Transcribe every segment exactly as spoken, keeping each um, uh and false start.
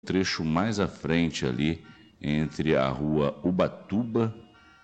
trecho mais à frente ali, entre a rua Ubatuba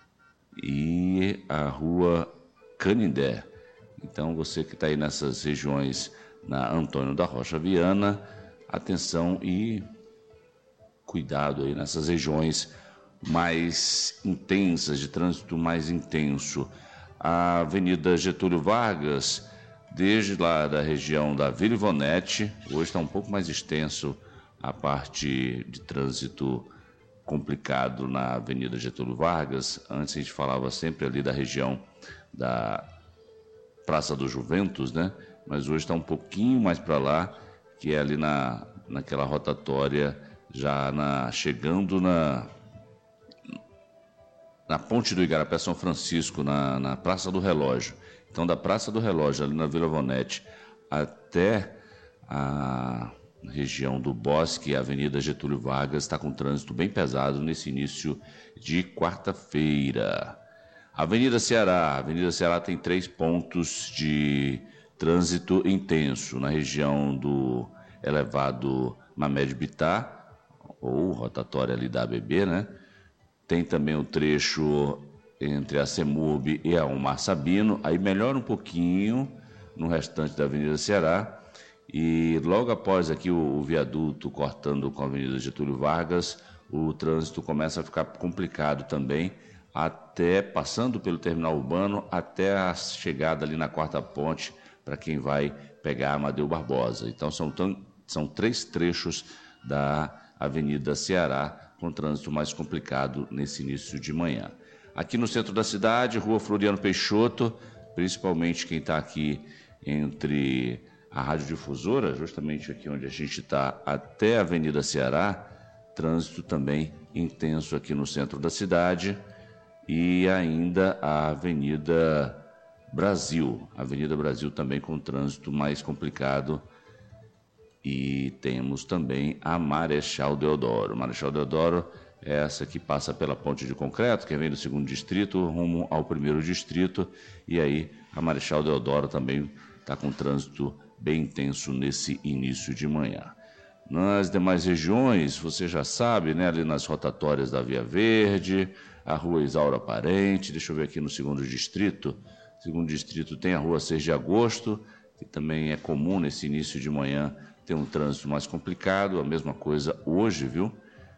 e a rua Canindé. Então, você que está aí nessas regiões, na Antônio da Rocha Viana, atenção e cuidado aí nessas regiões mais intensas, de trânsito mais intenso. A Avenida Getúlio Vargas, desde lá da região da Vila Ivonete, hoje está um pouco mais extenso a parte de trânsito complicado na Avenida Getúlio Vargas. Antes a gente falava sempre ali da região da Praça do Juventus, né? Mas hoje está um pouquinho mais para lá, que é ali na, naquela rotatória, já na, chegando na, na ponte do Igarapé São Francisco, na, na Praça do Relógio. Então, da Praça do Relógio, ali na Vila Ivonete, até a região do Bosque, a Avenida Getúlio Vargas, está com trânsito bem pesado nesse início de quarta-feira. Avenida Ceará, a Avenida Ceará tem três pontos de trânsito intenso, na região do elevado Mamed Bittar, ou rotatória ali da A B B, né? Tem também o trecho entre a CEMURB e a Omar Sabino, aí melhora um pouquinho no restante da Avenida Ceará, e logo após aqui o, o viaduto cortando com a Avenida Getúlio Vargas, o trânsito começa a ficar complicado também, até passando pelo terminal urbano, até a chegada ali na quarta ponte, para quem vai pegar a Amadeu Barbosa. Então são, tão, são três trechos da Avenida Ceará com trânsito mais complicado nesse início de manhã. Aqui no centro da cidade, Rua Floriano Peixoto, principalmente quem está aqui entre a radiodifusora, justamente aqui onde a gente está, até a Avenida Ceará, trânsito também intenso aqui no centro da cidade, e ainda a Avenida Brasil, a Avenida Brasil também com trânsito mais complicado, e temos também a Marechal Deodoro. Marechal Deodoro é essa que passa pela ponte de concreto, que vem do segundo distrito, rumo ao primeiro distrito, e aí a Marechal Deodoro também está com trânsito bem intenso nesse início de manhã. Nas demais regiões, você já sabe, né, ali nas rotatórias da Via Verde, a Rua Isaura Parente, deixa eu ver aqui no segundo distrito, segundo distrito tem a Rua seis de agosto, que também é comum nesse início de manhã ter um trânsito mais complicado, a mesma coisa hoje, viu?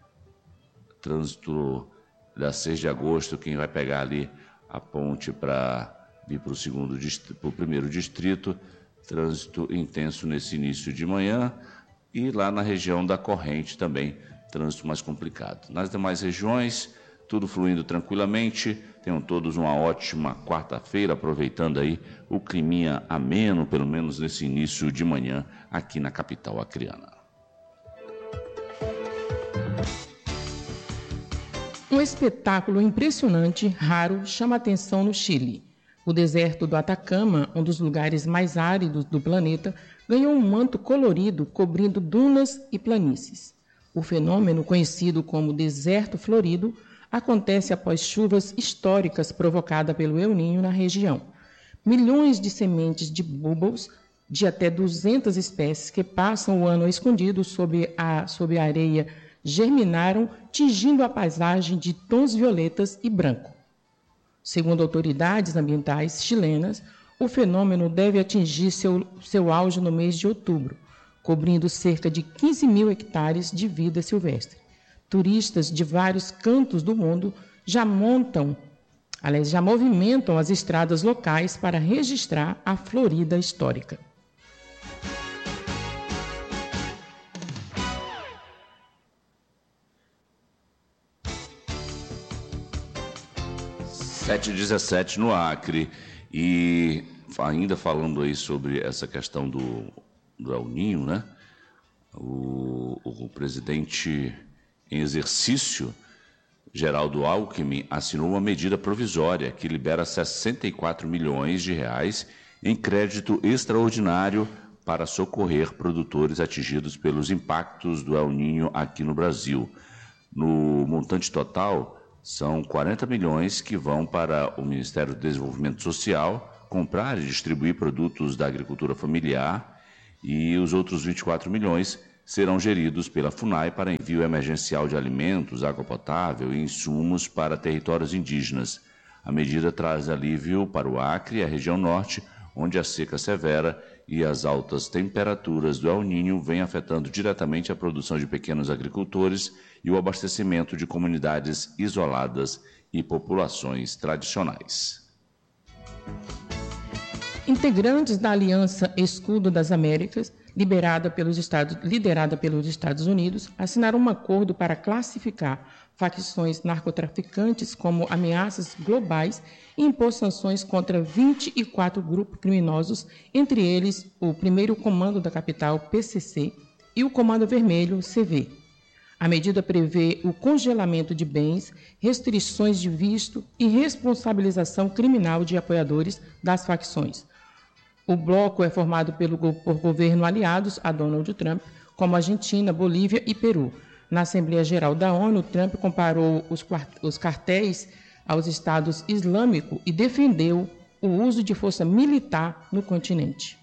Trânsito da seis de agosto, quem vai pegar ali a ponte para vir para o segundo distrito, para o primeiro distrito, trânsito intenso nesse início de manhã, e lá na região da Corrente também, trânsito mais complicado. Nas demais regiões, tudo fluindo tranquilamente. Tenham todos uma ótima quarta-feira, aproveitando aí o climinha ameno, pelo menos nesse início de manhã, aqui na capital acreana. Um espetáculo impressionante, raro, chama atenção no Chile. O deserto do Atacama, um dos lugares mais áridos do planeta, ganhou um manto colorido cobrindo dunas e planícies. O fenômeno, conhecido como deserto florido, acontece após chuvas históricas provocadas pelo El Niño na região. Milhões de sementes de bulbos, de até duzentas espécies que passam o ano escondidos sob a, sob a areia, germinaram, tingindo a paisagem de tons violetas e branco. Segundo autoridades ambientais chilenas, o fenômeno deve atingir seu, seu auge no mês de outubro, cobrindo cerca de quinze mil hectares de vida silvestre. Turistas de vários cantos do mundo já montam, aliás, já movimentam as estradas locais para registrar a florida histórica. sete e dezessete no Acre, e ainda falando aí sobre essa questão do, do El Niño, né? O, o presidente em exercício, Geraldo Alckmin, assinou uma medida provisória que libera sessenta e quatro milhões de reais em crédito extraordinário para socorrer produtores atingidos pelos impactos do El Niño aqui no Brasil. No montante total, são quarenta milhões que vão para o Ministério do Desenvolvimento Social comprar e distribuir produtos da agricultura familiar, e os outros vinte e quatro milhões serão geridos pela FUNAI para envio emergencial de alimentos, água potável e insumos para territórios indígenas. A medida traz alívio para o Acre e a região norte, onde a seca severa e as altas temperaturas do El Niño vêm afetando diretamente a produção de pequenos agricultores e o abastecimento de comunidades isoladas e populações tradicionais. Integrantes da Aliança Escudo das Américas, liberada pelos Estados, liderada pelos Estados Unidos, assinaram um acordo para classificar facções narcotraficantes como ameaças globais e impor sanções contra vinte e quatro grupos criminosos, entre eles o primeiro Comando da Capital, P C C, e o Comando Vermelho, C V. A medida prevê o congelamento de bens, restrições de visto e responsabilização criminal de apoiadores das facções. O bloco é formado pelo, por governos aliados a Donald Trump, como Argentina, Bolívia e Peru. Na Assembleia Geral da ONU, Trump comparou os, os cartéis aos estados islâmicos e defendeu o uso de força militar no continente.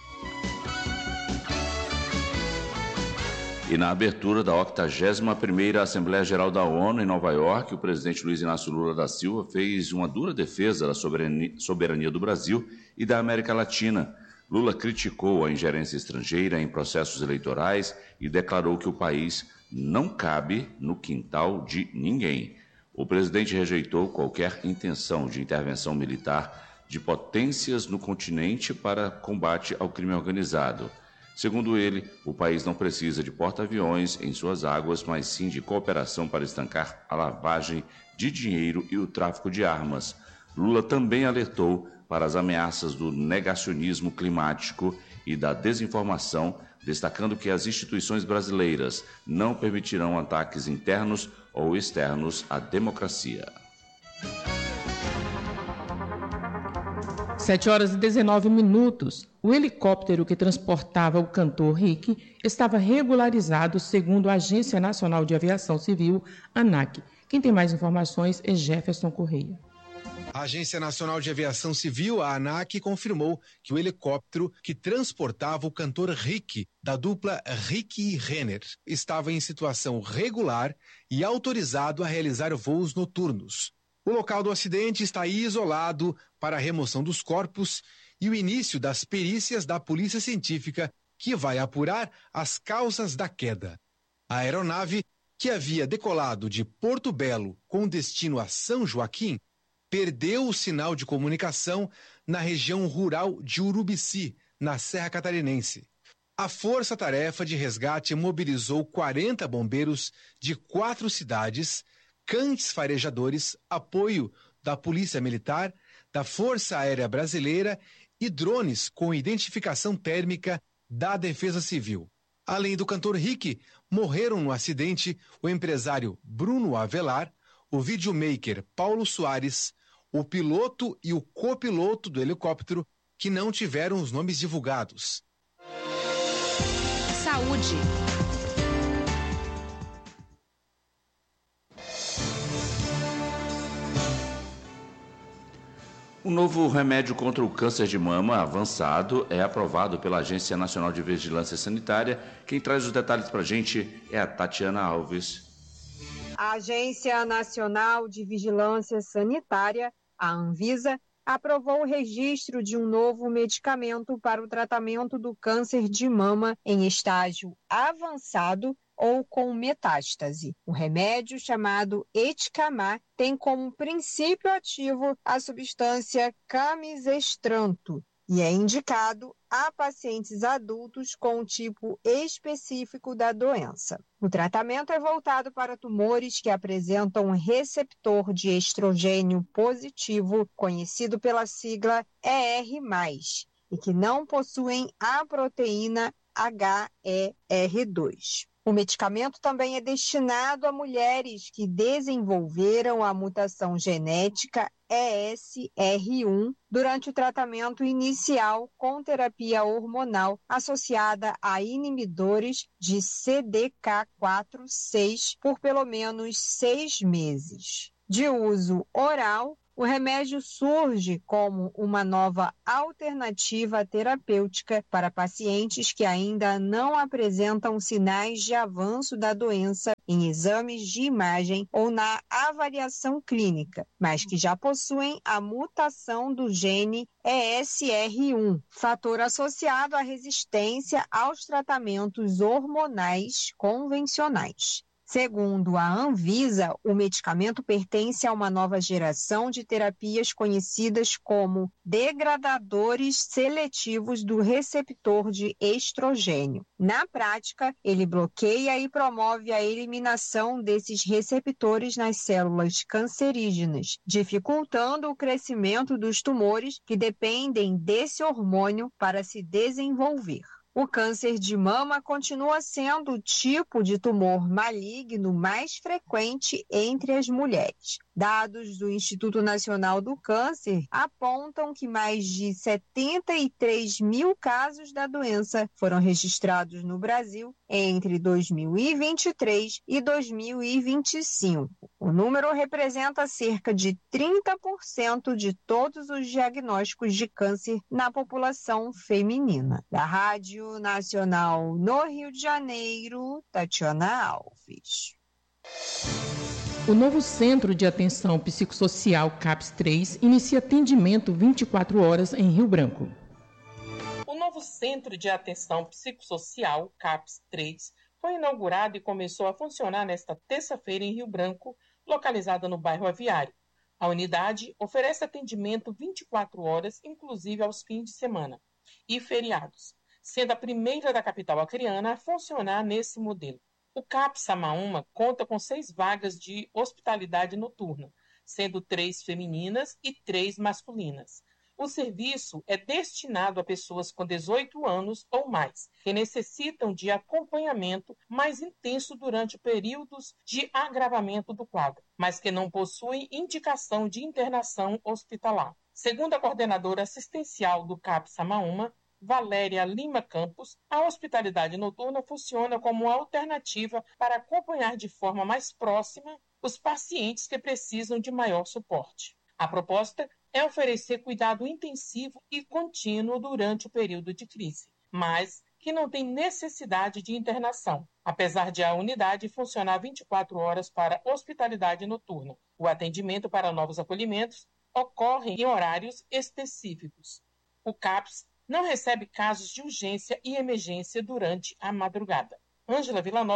E na abertura da octagésima primeira Assembleia Geral da ONU em Nova York, o presidente Luiz Inácio Lula da Silva fez uma dura defesa da soberania, soberania do Brasil e da América Latina. Lula criticou a ingerência estrangeira em processos eleitorais e declarou que o país não cabe no quintal de ninguém. O presidente rejeitou qualquer intenção de intervenção militar de potências no continente para combate ao crime organizado. Segundo ele, o país não precisa de porta-aviões em suas águas, mas sim de cooperação para estancar a lavagem de dinheiro e o tráfico de armas. Lula também alertou para as ameaças do negacionismo climático e da desinformação, destacando que as instituições brasileiras não permitirão ataques internos ou externos à democracia. sete horas e dezenove minutos. O helicóptero que transportava o cantor Rick estava regularizado segundo a Agência Nacional de Aviação Civil, ANAC. Quem tem mais informações é Jefferson Correia. A Agência Nacional de Aviação Civil, a ANAC, confirmou que o helicóptero que transportava o cantor Rick, da dupla Rick e Renner, estava em situação regular e autorizado a realizar voos noturnos. O local do acidente está isolado para a remoção dos corpos e o início das perícias da Polícia Científica, que vai apurar as causas da queda. A aeronave, que havia decolado de Porto Belo com destino a São Joaquim, perdeu o sinal de comunicação na região rural de Urubici, na Serra Catarinense. A Força-Tarefa de Resgate mobilizou quarenta bombeiros de quatro cidades, cães farejadores, apoio da Polícia Militar, da Força Aérea Brasileira e drones com identificação térmica da Defesa Civil. Além do cantor Rick, morreram no acidente o empresário Bruno Avelar, o videomaker Paulo Soares, o piloto e o copiloto do helicóptero, que não tiveram os nomes divulgados. Saúde. O novo remédio contra o câncer de mama avançado é aprovado pela Agência Nacional de Vigilância Sanitária. Quem traz os detalhes para a gente é a Tatiana Alves. A Agência Nacional de Vigilância Sanitária, a Anvisa, aprovou o registro de um novo medicamento para o tratamento do câncer de mama em estágio avançado ou com metástase. O remédio, chamado Etcamar, tem como princípio ativo a substância camisestranto e é indicado a pacientes adultos com um tipo específico da doença. O tratamento é voltado para tumores que apresentam um receptor de estrogênio positivo, conhecido pela sigla E R mais, e que não possuem a proteína H E R dois. O medicamento também é destinado a mulheres que desenvolveram a mutação genética E S R um durante o tratamento inicial com terapia hormonal associada a inibidores de C D K quatro seis por pelo menos seis meses. De uso oral O remédio surge como uma nova alternativa terapêutica para pacientes que ainda não apresentam sinais de avanço da doença em exames de imagem ou na avaliação clínica, mas que já possuem a mutação do gene E S R um, fator associado à resistência aos tratamentos hormonais convencionais. Segundo a Anvisa, o medicamento pertence a uma nova geração de terapias conhecidas como degradadores seletivos do receptor de estrogênio. Na prática, ele bloqueia e promove a eliminação desses receptores nas células cancerígenas, dificultando o crescimento dos tumores que dependem desse hormônio para se desenvolver. O câncer de mama continua sendo o tipo de tumor maligno mais frequente entre as mulheres. Dados do Instituto Nacional do Câncer apontam que mais de setenta e três mil casos da doença foram registrados no Brasil entre dois mil e vinte e três e dois mil e vinte e cinco. O número representa cerca de trinta por cento de todos os diagnósticos de câncer na população feminina. Da Rádio Nacional no Rio de Janeiro, Tatiana Alves. O novo Centro de Atenção Psicossocial CAPS três inicia atendimento vinte e quatro horas em Rio Branco. O novo Centro de Atenção Psicossocial CAPS três foi inaugurado e começou a funcionar nesta terça-feira em Rio Branco, localizada no bairro Aviário. A unidade oferece atendimento vinte e quatro horas, inclusive aos fins de semana e feriados, sendo a primeira da capital acreana a funcionar nesse modelo. O CAPS Samaúma conta com seis vagas de hospitalidade noturna, sendo três femininas e três masculinas. O serviço é destinado a pessoas com dezoito anos ou mais, que necessitam de acompanhamento mais intenso durante períodos de agravamento do quadro, mas que não possuem indicação de internação hospitalar. Segundo a coordenadora assistencial do CAPS Samaúma, Valéria Lima Campos, a hospitalidade noturna funciona como uma alternativa para acompanhar de forma mais próxima os pacientes que precisam de maior suporte. A proposta é oferecer cuidado intensivo e contínuo durante o período de crise, mas que não tem necessidade de internação, apesar de a unidade funcionar vinte e quatro horas para hospitalidade noturna. O atendimento para novos acolhimentos ocorre em horários específicos. O CAPS não recebe casos de urgência e emergência durante a madrugada. Ângela Villanova